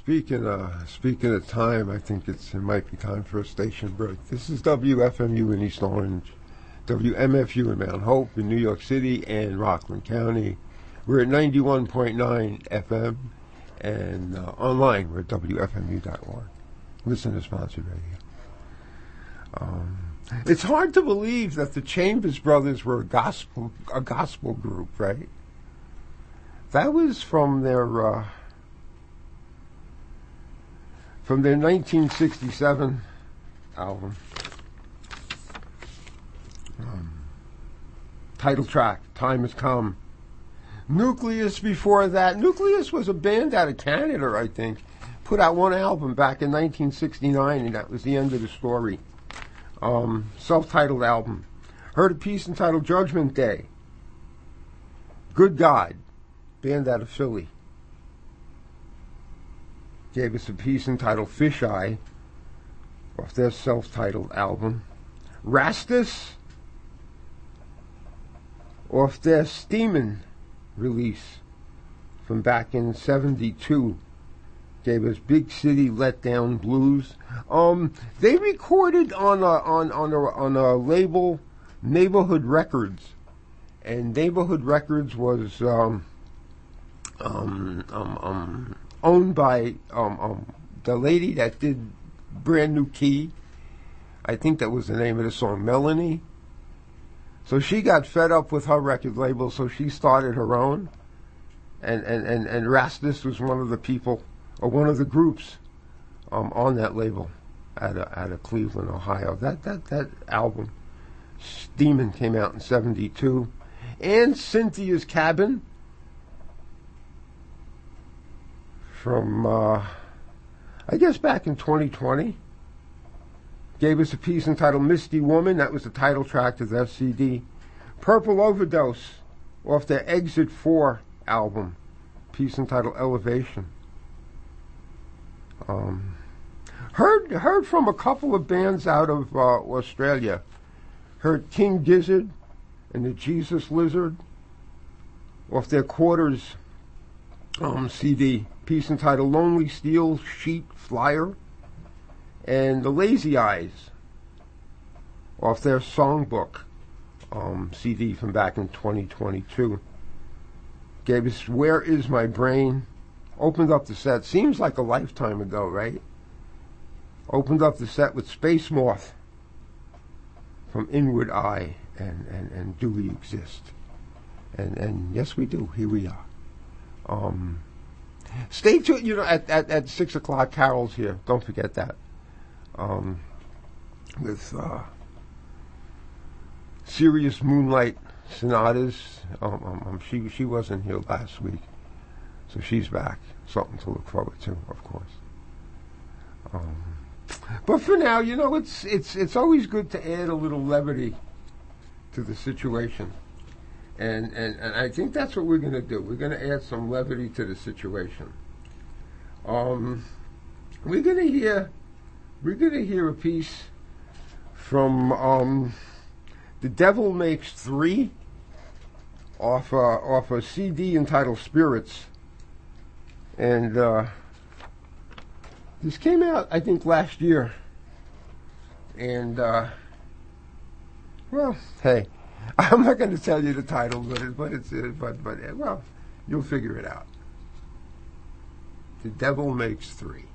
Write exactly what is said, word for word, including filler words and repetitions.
Speaking uh, speaking of time, I think it's it might be time for a station break. This is W F M U in East Orange, W M F U in Mount Hope in New York City and Rockland County. We're at ninety-one point nine F M, and uh, online we're at W F M U dot org. Listen to sponsored radio. Um, it's hard to believe that the Chambers Brothers were a gospel a gospel group, right? That was from their uh, from their nineteen sixty-seven album, um, title track, Time Has Come. Nucleus before that. Nucleus was a band out of Canada, I think. Put out one album back in nineteen sixty-nine, and that was the end of the story. Um, self-titled album. Heard a piece entitled Judgment Day. Good God, band out of Philly. Gave us a piece entitled Fisheye off their self-titled album. Rastus off their Steemin' release from back in seventy-two. Gave us Big City Letdown Blues. Um, they recorded on a, on on a, on a label, Neighborhood Records, and Neighborhood Records was um, um, um, um, owned by um, um, the lady that did Brand New Key. I think that was the name of the song, Melanie. So she got fed up with her record label, so she started her own. And and, and, and Rastus was one of the people, or one of the groups um, on that label out of, out of Cleveland, Ohio. That that that album, Steemin', came out in seventy-two. And Cynthia's Cabin from, uh, I guess back in twenty twenty. Gave us a piece entitled Misty Woman. That was the title track to their C D. Purple Overdose off their Exit four album. Piece entitled Elevation. Um, heard heard from a couple of bands out of uh, Australia. Heard King Gizzard and the Jesus Lizard off their Quarters um, C D. Piece entitled Lonely Steel Sheet Flyer. And the Lazy Eyes off their Songbook um, C D from back in twenty twenty-two. Gave us Where Is My Brain. Opened up the set. Seems like a lifetime ago, right? Opened up the set with Space Moth from Inward Eye and, and, and Do We Exist? And and yes, we do. Here we are. Um, stay tuned. You know, at, at, at six o'clock, Carol's here. Don't forget that. Um, with uh, Serious Moonlight Sonatas. Um, um, um, she she wasn't here last week, so she's back. Something to look forward to, of course. Um, but for now, you know, it's it's it's always good to add a little levity to the situation, and and, and I think that's what we're going to do. We're going to add some levity to the situation. Um, we're going to hear. We're going to hear a piece from um, The Devil Makes Three off, uh, off a C D entitled Spirits. And uh, this came out, I think, last year. And, uh, well, hey, I'm not going to tell you the title, but, it, but, it's, uh, but, but, well, you'll figure it out. The Devil Makes Three.